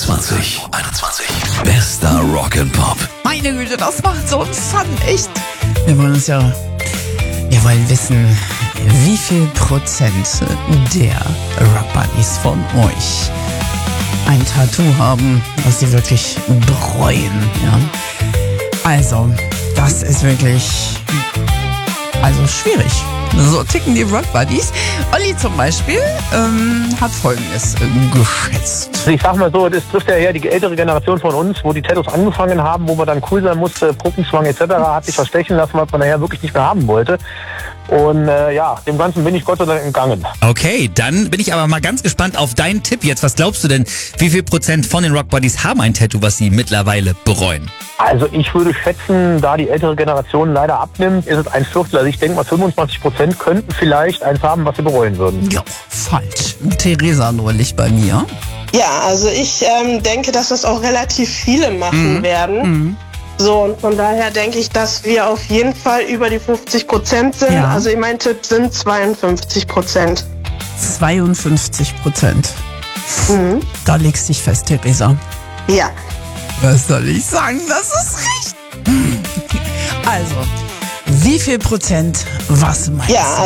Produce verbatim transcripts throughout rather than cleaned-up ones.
einundzwanzig. einundzwanzig. Bester Rock and Pop. Meine Güte, das macht so einen Fun, echt. Wir wollen uns ja, wir wollen wissen, wie viel Prozent der Rock Buddies von euch ein Tattoo haben, was sie wirklich bereuen, ja. Also, das ist wirklich, also schwierig. So ticken die Rock Buddies. Olli zum Beispiel ähm, hat Folgendes äh, geschätzt. Also ich sag mal so, das trifft ja eher die ältere Generation von uns, wo die Tattoos angefangen haben, wo man dann cool sein musste, Puppenzwang et cetera, hat sich verstechen lassen, was man nachher wirklich nicht mehr haben wollte. Und äh, ja, dem Ganzen bin ich Gott sei Dank entgangen. Okay, dann bin ich aber mal ganz gespannt auf deinen Tipp jetzt. Was glaubst du denn, wie viel Prozent von den Rock Buddies haben ein Tattoo, was sie mittlerweile bereuen? Also ich würde schätzen, da die ältere Generation leider abnimmt, ist es ein Viertel. Also ich denke mal fünfundzwanzig Prozent könnten vielleicht eins haben, was sie bereuen würden. Ja, falsch. Theresa nur Licht bei mir. Ja, also ich ähm, denke, dass das auch relativ viele machen Mhm. werden. Mhm. So, und von daher denke ich, dass wir auf jeden Fall über die fünfzig Prozent sind. Ja. Also mein Tipp sind zweiundfünfzig Prozent. zweiundfünfzig Prozent. Mhm. Da legst dich fest, Theresa. Ja. Was soll ich sagen? Das ist recht. Also, wie viel Prozent, was meinst Ja.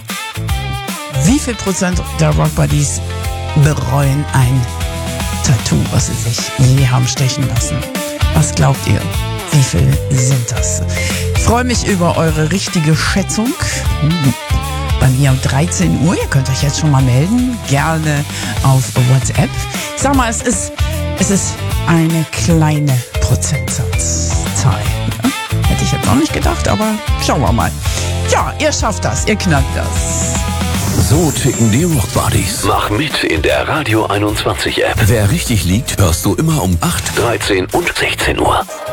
du? Wie viel Prozent der Rock Buddies bereuen ein Tattoo, was sie sich je haben stechen lassen? Was glaubt ihr? Wie viel sind das? Ich freue mich über eure richtige Schätzung. Hm. Bei mir um dreizehn Uhr. Ihr könnt euch jetzt schon mal melden. Gerne auf WhatsApp. Ich sag mal, es ist, es ist eine kleine Prozentsatzzahl. Ja? Hätte ich jetzt auch nicht gedacht, aber schauen wir mal. Ja, ihr schafft das. Ihr knackt das. So ticken die Rock Buddies. Mach mit in der Radio einundzwanzig App. Wer richtig liegt, hörst du immer um acht, dreizehn und sechzehn Uhr.